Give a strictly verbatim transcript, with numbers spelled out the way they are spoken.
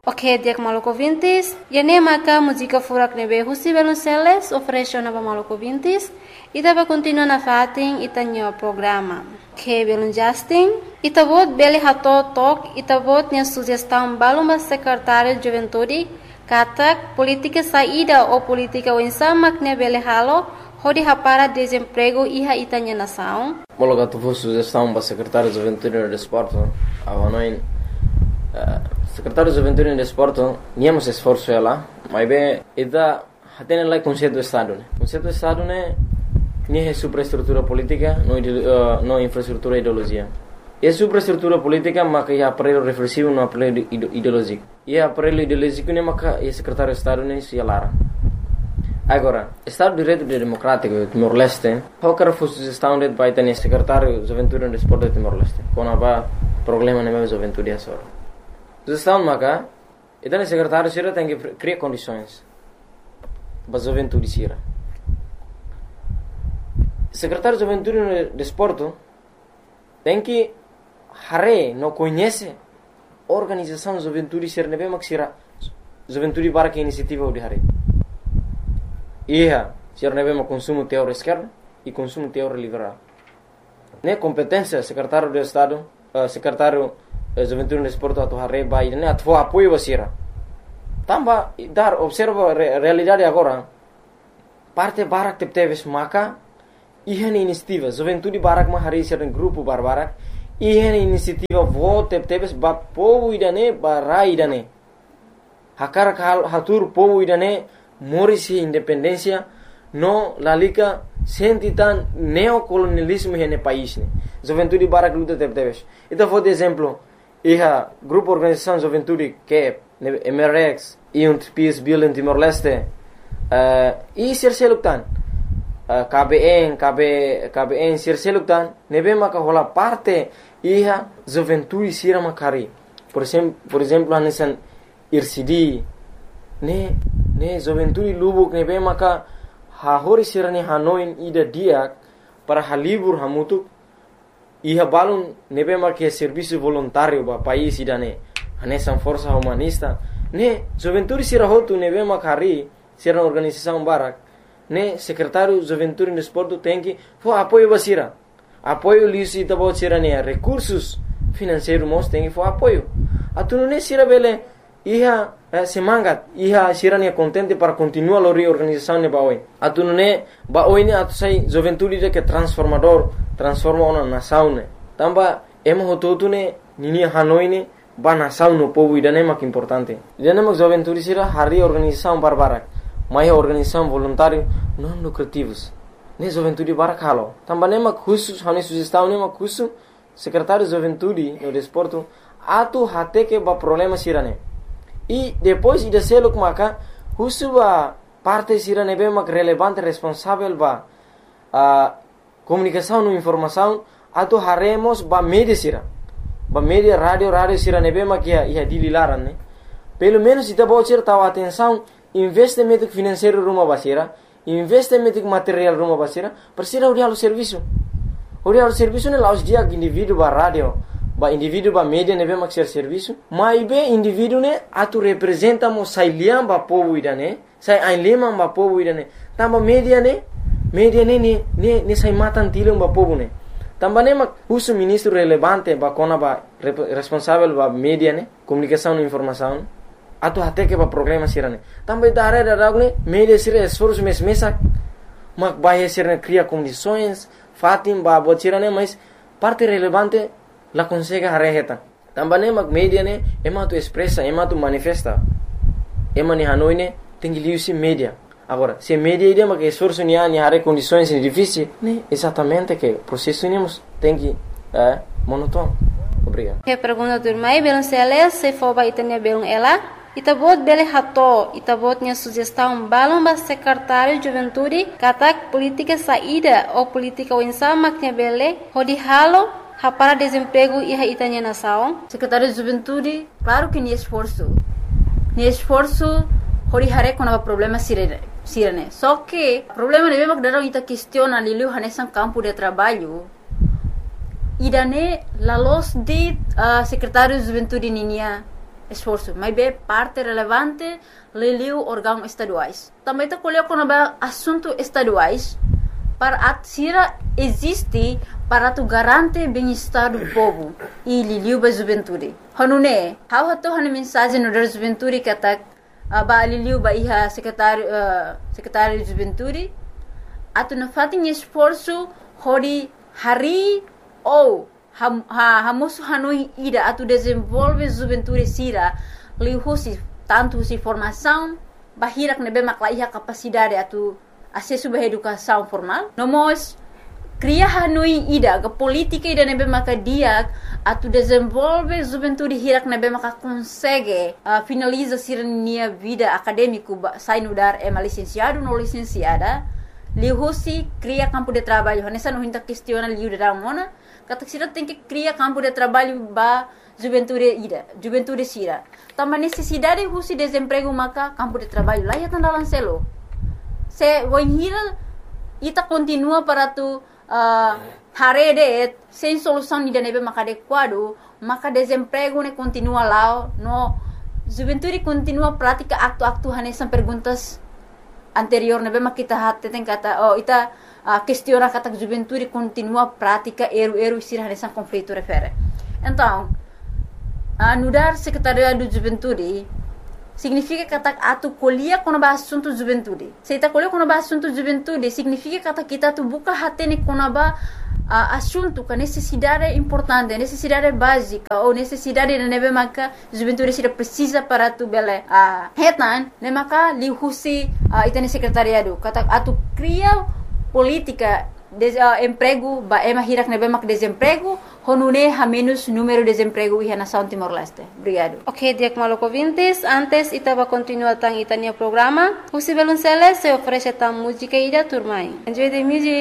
Ok, dia Maluco Vintis. E nem maca música furak nebe Husi Velonceles ofereceu na Maluco Vintis. E tava continua na fatin e tanho programa. Que belum Justin. E tabot beli hato tok e tabot nya sugestão baluma secretário de juventude katak política saída ou política winsama kne beli halo hodi hapara desemprego iha itanya nação. Mologa tu fu sugestão para secretário de juventude e desporto. Avanoin secretário de juventude e desporto niamos esforço ela, mas bem ida hatene lá conceito do estado, né? Conceito do estado né nem é superestrutura política, não uh, não infraestrutura e ideologia. É superestrutura política, mas é aparelho reflexivo, não aparelho ideológico. E é aparelho ideológico, né, mas é secretário de Estado, né, se alara. Agora, Estado de Direito Democrático, Timor-Leste, qualquer sugestão de vai ter secretário de Juventude e Desporto de Timor-Leste. Quando há problema na minha juventude, é só. Sugestão, mas e então o secretário Sira tem que criar condições para a juventude Sira. Secretário de Juventude e Desporto tem que hare não conhece organização juventude ser nebe maksira juventude para que iniciativa de hare ia ser nebe ma consumo teor esquerda e consumo teor liberal né competência secretário de estado uh, secretário uh, juventude e desporto atu hare vai né atu apoio wasira tamba dar observa re, realidade agora parte barak tepteves maka ihan inisiativa juventude barak ma hare ser grupo barbarak ihan inisiativa vote tebes ba povo idane ba idane hakar hal hatur povo idane morisi independência no lalika sentitan neocolonialismo hene país ne juventude barak luta tebes ita for de exemplo iha grupo organização juventude que M R X e um Peace Building Timor-Leste uh, e serseluktan uh, K B N K B K B N serseluktan nebe maka hola parte iha juventude sira makari por exemplo por exemplo anesan ircidi ne ne juventude lubuk ne be maka ha hori sira ne hanoin ida dia para halibur hamutuk iha balun ne be maka serviço voluntário ba país ida ne anesan força humanista ne juventude sira hotu ne be makari sira organização barak ne secretário juventude e desporto tem que fo apoio basira apoio lisi tabo sirania recursos financeiros mos tem que for apoio atu não sira bele iha eh, semangat iha sirania contente para continuar a reorganização ne baoi atu não baoi ne atu sai juventude de que transformador transforma uma nação ne tamba emo hototu ne nini hanoi ne ba nação no povo idane mak importante idane mak juventude sira hari organização barbarak mai organização voluntário não lucrativos ne juventude barak halo também mak khusus hani sugestão ne mak khusus secretário de juventude no desporto atu hate que ba problema sirane e depois ida selo maka khusus ba parte sirane be mak relevante responsável ba a comunicação no informação atu haremos ba media sira ba media rádio rádio sirane be mak ia ia dililaran ne pelo menos ita ba ser tawa atenção investimento financeiro rumah basira investimento material rumah basira persira urialo serviço urialo serviço ne laos dia indivíduo ba radio ba indivíduo ba media ne be mak ser serviço mai be indivíduo ne atu representa mo sai liam ba povo idane sai ai lema ba povo idane tamba media ne media ne ne ne, ne sai matan tilum ba povo ne tamba ne mak uso ministro relevante ba kona ba responsável ba media ne comunicação e informação atu hate que ba problema sirane também da área da ne media sira esforço mes mesa mak baia sirane cria condições fatim ba botirane mas parte relevante la consegue hareheta também mak media ne ema tu expressa ema tu manifesta ema ni hanoi ne tengi liusi media agora se media ide mak esforço ni ani hare condições difíceis ne exatamente que processo nemos tem que é monótono. Obrigado. Que pergunta do irmão Belonceles se for ba itanya belong ela itabot bele hato itabot nya sugestão balon ba secretário de juventude katak política saída ou política winsama nya bele hodi halo hapara desemprego e itanya nação secretário de juventude claro que ni esforço ni esforço hori hare com o problema sirene sirene só que problema de mesmo que daram ita questiona lilu hanesan campo de trabalho idane la los de uh, secretário de juventude ninia esforço, mas é parte relevante liliu órgãos estaduais. Também está colhendo quando é assunto estaduais para a sira existe para tu garante bem-estar do povo e liliu ba juventude. Hanune, how hato han mensagem no da juventude que tá ba liliu ba iha secretário uh, secretário de juventude atu na fatin esforço hori hari ou ha ha hamosu hanui ida atu desenvolve juventude sira liu husi tanto si formação bahirak nebe makla iha capacidade atu acesso à educação formal. Nomos cria hanui ida ke política ida nebe maka dia atu desenvolve juventude hirak nebe maka consegue uh, finaliza sirnia vida acadêmico sai no dar é licenciado no licenciada lihusi cria campo de trabalho nessa não hinta questiona liu da mona kata sira tem que cria campo de trabalho ba juventude ida juventude sira também necessidade husi desemprego maka campo de trabalho lá ya tandalan selo se voinhira ita continua para tu uh, harede sem solução ni nebe maka adequado maka desemprego ne continua lá no juventude continua prática acto-acto hanesan perguntas anterior nebe maka kita hatte tem kata oh ita uh, questiona kata juventude continua prática eru-eru sir hanesan conflito refere então uh, nudar secretariado de juventude significa kata atu colhia quando ba assunto juventude. Se ita colhia quando ba assunto juventude, significa kata kita tu buka hatene quando ba uh, assunto com necessidade importante, necessidade básica ou necessidade de nebe maka juventude sira precisa para tu bele a uh, hetan ne maka li husi uh, itane secretariado kata atu cria política de uh, emprego ba ema hirak nebe mak desemprego honune ha menos número de desemprego e na São Timor-Leste. Obrigado. Ok, Diak Maloko Vintes, antes itava continuar tang itania programa, Husi Belunceles se oferece tang música ida turmai. Enjoy the music.